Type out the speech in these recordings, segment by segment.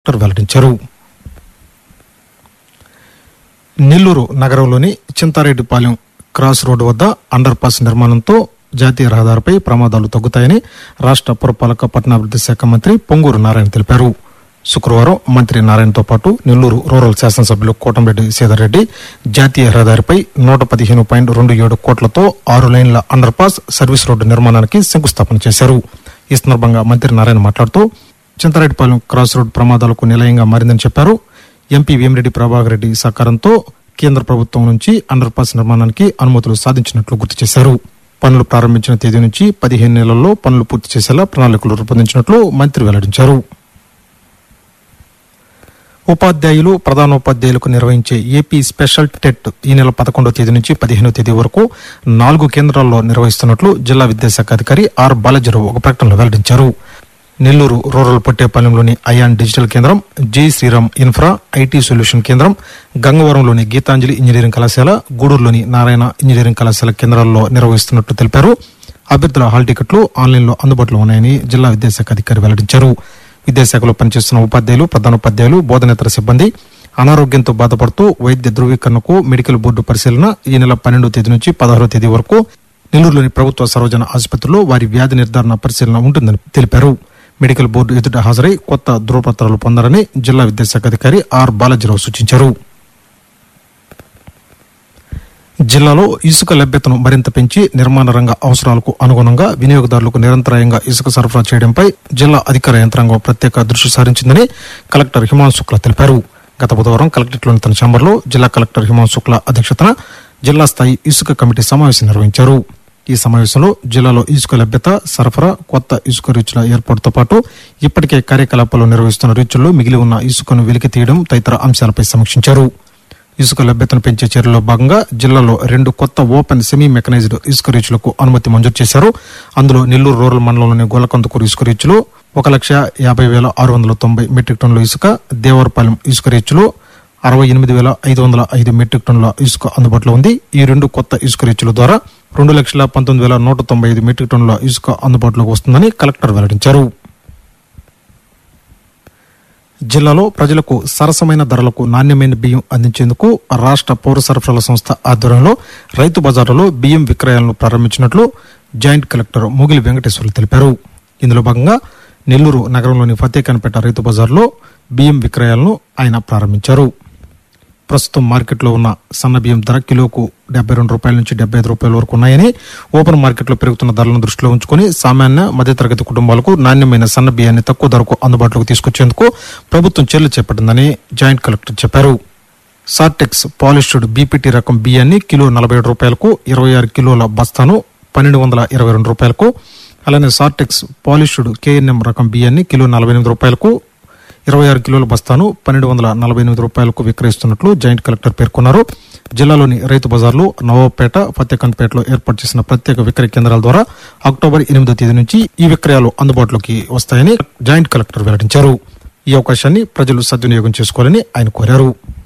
వెల్లడించారు. నెల్లూరు నగరంలోని Chintareddypalem cross road వద్ద అండర్ పాస్ నిర్మాణంతో జాతీయ రహదారిపై ప్రమాదాలు తగ్గుతాయని రాష్ట్ర పురపాలక పట్టణాభివృద్ధి శాఖ మంత్రి పొంగూరు నారాయణ తెలిపారు. శుక్రవారం మంత్రి నారాయణతో పాటు నెల్లూరు రూరల్ శాసనసభ్యులు కోటంరెడ్డి శ్రీధర్రెడ్డి జాతీయ రహదారిపై 115.27 కోట్లతో 6 లైన్ల అండర్ పాస్ సర్వీస్ రోడ్డు నిర్మాణానికి శంకుస్థాపన చేశారు. ఈ సందర్భంగా మంత్రి నారాయణ మాట్లాడుతూ చింతారెడ్డిపాలెం క్రాస్ రోడ్ ప్రమాదాలకు నిలయంగా మారిందని చెప్పారు. ఎంపీ వేమిరెడ్డి ప్రభాకర్ రెడ్డి సహకారంతో కేంద్ర ప్రభుత్వం నుంచి అండర్ పాస్ నిర్మాణానికి అనుమతులు సాధించినట్లు గుర్తు చేశారు. పనులు ప్రారంభించిన తేదీ నుంచి 15 నెలల్లో పనులు పూర్తి చేసేలా ప్రణాళికలు రూపొందించినట్లు మంత్రి వెల్లడించారు. ఉపాధ్యాయులు ప్రధానోపాధ్యాయులకు నిర్వహించే ఏపీ స్పెషల్ టెట్ ఈ నెల 11వ తేదీ నుంచి 15వ తేదీ వరకు 4 కేంద్రాల్లో నిర్వహిస్తున్నట్లు జిల్లా విద్యాశాఖ అధికారి ఆర్ బాలాజీరావు ఒక ప్రకటనలో వెల్లడించారు. నెల్లూరు రూరల్ పొట్టేపాలెంలోని అయాన్ డిజిటల్ కేంద్రం, జై శ్రీరామ్ ఇన్ఫ్రా ఐటీ సొల్యూషన్ కేంద్రం, గంగవరంలోని గీతాంజలి ఇంజనీరింగ్ కళాశాల, గూడూరులోని నారాయణ ఇంజనీరింగ్ కళాశాల కేంద్రాల్లో నిర్వహిస్తున్నట్లు తెలిపారు. అభ్యర్థుల హాల్ టికెట్లు ఆన్లైన్లో అందుబాటులో ఉన్నాయని జిల్లా విద్యాశాఖ అధికారి వెల్లడించారు. విద్యాశాఖలో పనిచేస్తున్న ఉపాధ్యాయులు, ప్రధానోపాధ్యాయులు, బోధనేతర సిబ్బంది అనారోగ్యంతో బాధపడుతూ వైద్య ధృవీకరణకు మెడికల్ బోర్డు పరిశీలన ఈ నెల 12వ తేదీ నుంచి 16వ తేదీ వరకు నెల్లూరులోని ప్రభుత్వ సర్వజన ఆసుపత్రిలో వారి వ్యాధి నిర్ధారణ పరిశీలన ఉంటుందని తెలిపారు. మెడికల్ బోర్డు ఎదుట హాజరై కొత్త ధృవపత్రాలు పొందాలని జిల్లా విద్యాశాఖ అధికారి ఆర్ బాలాజీరావు సూచించారు. జిల్లాలో ఇసుక లభ్యతను మరింత పెంచి నిర్మాణ రంగ అవసరాలకు అనుగుణంగా వినియోగదారులకు నిరంతరాయంగా ఇసుక సరఫరా చేయడంపై జిల్లా అధికార యంత్రాంగం ప్రత్యేక దృష్టి సారించిందని కలెక్టర్ హిమాంశు శుక్లా తెలిపారు. గత బుధవారం కలెక్టరేట్లోని తన ఛాంబర్లో జిల్లా కలెక్టర్ హిమాంశు శుక్లా అధ్యక్షతన జిల్లా స్థాయి ఇసుక కమిటీ సమావేశం నిర్వహించారు. ఈ సమావేశంలో జిల్లాలో ఇసుక లభ్యత, సరఫరా, కొత్త ఇసుక రీచ్ల ఏర్పాటుతో పాటు ఇప్పటికే కార్యకలాపాలు నిర్వహిస్తున్న రీచ్ల్లో మిగిలి ఉన్న ఇసుకను వెలికి తీయడం తదితర అంశాలపై సమీక్షించారు. ఇసుక లభ్యతను పెంచే చర్యల్లో భాగంగా జిల్లాలో 2 కొత్త ఓపెన్ సెమీ మెకనైజ్డ్ ఇసుక రీచ్లకు అనుమతి మంజూరు చేశారు. అందులో నెల్లూరు రూరల్ మండలంలోని గోలకందుకూరు ఇసుక రీచ్లో 1,50,690 మెట్రిక్ టన్నుల ఇసుక, దేవరపాలెం ఇసుక రీచ్లో 68,505 మెట్రిక్ టన్నుల ఇసుక అందుబాటులో ఉంది. ఈ 2 కొత్త ఇసుక రీచ్ల ద్వారా 2,19,195 మెట్రిక్ టన్నుల ఇసుక అందుబాటులోకి వస్తుందని కలెక్టర్ వెల్లడించారు. జిల్లాలో ప్రజలకు సరసమైన ధరలకు నాణ్యమైన బియ్యం అందించేందుకు రాష్ట్ర పౌర సరఫరాల సంస్థ ఆధ్వర్యంలో రైతు బజార్లలో బియ్యం విక్రయాలను ప్రారంభించినట్లు జాయింట్ కలెక్టర్ మొగిలి వెంకటేశ్వర్లు తెలిపారు. ఇందులో భాగంగా నెల్లూరు నగరంలోని ఫతేఖాన్పేట రైతు బజార్లో బియ్యం విక్రయాలను ఆయన ప్రారంభించారు. ప్రస్తుతం మార్కెట్లో ఉన్న సన్న బియ్యం ధర కిలోకు 72 రూపాయల నుంచి 75 రూపాయల వరకు ఉన్నాయని, ఓపెన్ మార్కెట్లో పెరుగుతున్న ధరలను దృష్టిలో ఉంచుకుని సామాన్య మధ్యతరగతి కుటుంబాలకు నాణ్యమైన సన్న బియ్యాన్ని తక్కువ ధరకు అందుబాటులోకి తీసుకొచ్చేందుకు ప్రభుత్వం చర్యలు చేపట్టిందని జాయింట్ కలెక్టర్ చెప్పారు. సార్టెక్స్ పాలిష్డ్ బీపీటీ రకం బియ్యాన్ని కిలో 47 రూపాయలకు, 26 కిలోల బస్తాను 1,222 రూపాయలకు, అలానే సార్టెక్స్ పాలిష్డ్ కేఎన్ఎం రకం బియ్యాన్ని కిలో 48 రూపాయలకు, 26 కిలోల బస్తాను 1,248 రూపాయలకు విక్రయిస్తున్నట్లు జాయింట్ కలెక్టర్ పేర్కొన్నారు. జిల్లాలోని రైతు బజార్లు నవాబుపేట, ఫతేఖాన్పేటలో ఏర్పాటు చేసిన ప్రత్యేక విక్రయ కేంద్రాల ద్వారా అక్టోబర్ 8వ తేదీ నుంచి ఈ విక్రయాలు అందుబాటులోకి వస్తాయని జాయింట్ కలెక్టర్ వెల్లడించారు. ఈ అవకాశాన్ని ప్రజలు సద్వినియోగం చేసుకోవాలని ఆయన కోరారు.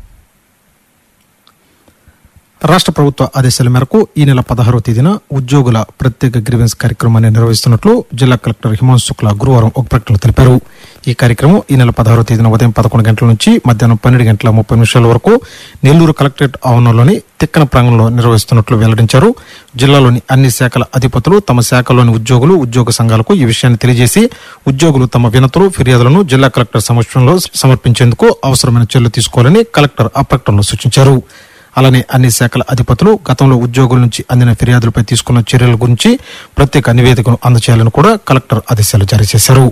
రాష్ట్ర ప్రభుత్వ ఆదేశాల మేరకు ఈ నెల 16వ తేదీన ఉద్యోగుల ప్రత్యేక గ్రీవెన్స్ కార్యక్రమాన్ని నిర్వహిస్తున్నట్లు జిల్లా కలెక్టర్ హిమాంశు శుక్లా గురువారం ఒక ప్రకటనలో తెలిపారు. ఈ కార్యక్రమం ఈ నెల 16వ తేదీన ఉదయం 11 గంటల నుంచి మధ్యాహ్నం 12:30 వరకు నెల్లూరు కలెక్టరేట్ ఆవరణలోని తిక్కన ప్రాంగణంలో నిర్వహిస్తున్నట్లు వెల్లడించారు. జిల్లాలోని అన్ని శాఖల అధిపతులు తమ శాఖలోని ఉద్యోగులు, ఉద్యోగ సంఘాలకు ఈ విషయాన్ని తెలియజేసి ఉద్యోగులు తమ వినతులు, ఫిర్యాదులను జిల్లా కలెక్టర్ సమక్షంలో సమర్పించేందుకు అవసరమైన చర్యలు తీసుకోవాలని కలెక్టర్ ఆ ప్రకటనలో సూచించారు. అలానే అన్ని శాఖల అధిపతులు గతంలో ఉద్యోగుల నుంచి అందిన ఫిర్యాదులపై తీసుకున్న చర్యల గురించి ప్రత్యేక నివేదికను అందజేయాలని కూడా కలెక్టర్ ఆదేశాలు జారీ చేశారు.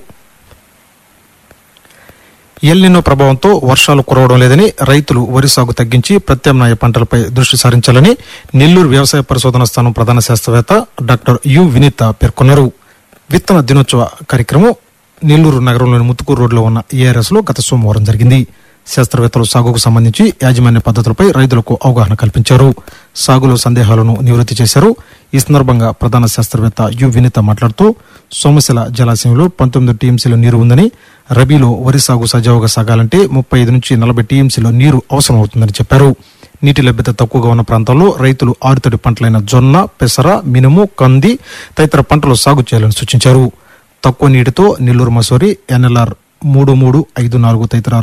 ఎల్నినో ప్రభావంతో వర్షాలు కురవడం లేదని, రైతులు వరి సాగు తగ్గించి ప్రత్యామ్నాయ పంటలపై దృష్టి సారించాలని నెల్లూరు వ్యవసాయ పరిశోధన స్థానం ప్రధాన శాస్త్రవేత్త డాక్టర్ యు వినీత పేర్కొన్నారు. విత్తన దినోత్సవ కార్యక్రమం నెల్లూరు నగరంలోని ముత్తుకూరు రోడ్లో ఉన్న ఏఆర్ఎస్ లో గత సోమవారం జరిగింది. శాస్త్రవేత్తలు సాగుకు సంబంధించి యాజమాన్య పద్ధతులపై రైతులకు అవగాహన కల్పించారు. సాగులో సందేహాలను నివృత్తి చేశారు. ఈ సందర్భంగా ప్రధాన శాస్త్రవేత్త యు వినీత మాట్లాడుతూ సోమశిల జలాశయంలో 19 టీఎంసీల నీరు ఉందని, రబీలో వరి సాగు సజావుగా సాగాలంటే 35 నుంచి 40 టీఎంసీల నీరు అవసరమవుతుందని చెప్పారు. నీటి లభ్యత తక్కువగా ఉన్న ప్రాంతాల్లో రైతులు ఆరుతడి పంటలైన జొన్న, పెసర, మినుము, కంది తదితర పంటలు సాగు చేయాలని సూచించారు. తక్కువ నీటితో నెల్లూరు మసూరి, ఎన్ఎల్ఆర్ 3354 తదితర